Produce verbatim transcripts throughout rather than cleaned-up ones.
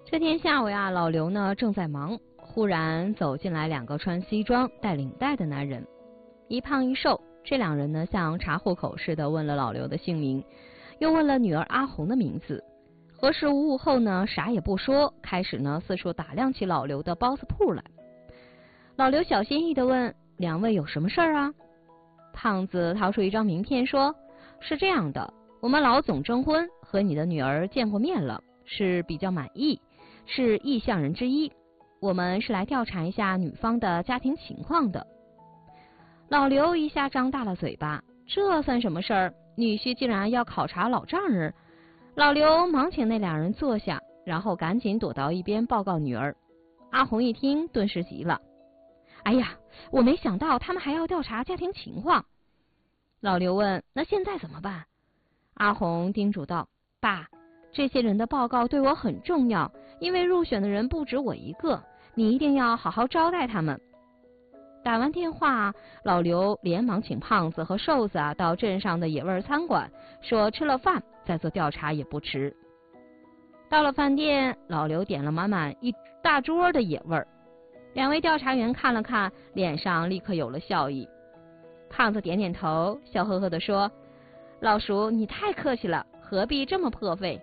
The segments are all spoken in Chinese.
这天下午呀，老刘呢正在忙，忽然走进来两个穿西装带领带的男人，一胖一瘦。这两人呢像查户口似的问了老刘的姓名，又问了女儿阿红的名字。核实无误后呢，啥也不说，开始呢四处打量起老刘的包子铺来。老刘小心翼翼地问：“两位有什么事儿啊？”胖子掏出一张名片说：“是这样的，我们老总征婚，和你的女儿见过面了，是比较满意，是意向人之一。我们是来调查一下女方的家庭情况的。”老刘一下张大了嘴巴，这算什么事儿？女婿竟然要考察老丈人！老刘忙请那两人坐下，然后赶紧躲到一边报告女儿。阿红一听，顿时急了：“哎呀，我没想到他们还要调查家庭情况。”老刘问：“那现在怎么办？”阿红叮嘱道：“爸，这些人的报告对我很重要，因为入选的人不止我一个，你一定要好好招待他们。”打完电话，老刘连忙请胖子和瘦子啊到镇上的野味餐馆，说吃了饭再做调查也不迟。到了饭店，老刘点了满满一大桌的野味儿。两位调查员看了看，脸上立刻有了笑意。胖子点点头，笑呵呵地说：“老叔，你太客气了，何必这么破费？”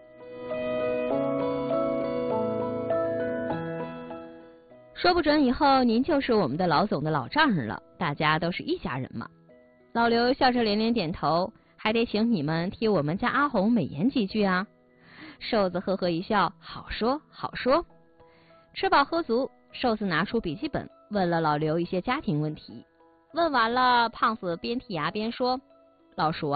说不准以后您就是我们的老总的老丈人了，大家都是一家人嘛。老刘笑着连连点头，还得请你们替我们家阿红美言几句啊。瘦子呵呵一笑，好说好说。吃饱喝足，瘦子拿出笔记本，问了老刘一些家庭问题。问完了，胖子边剔牙边说：“老叔啊。”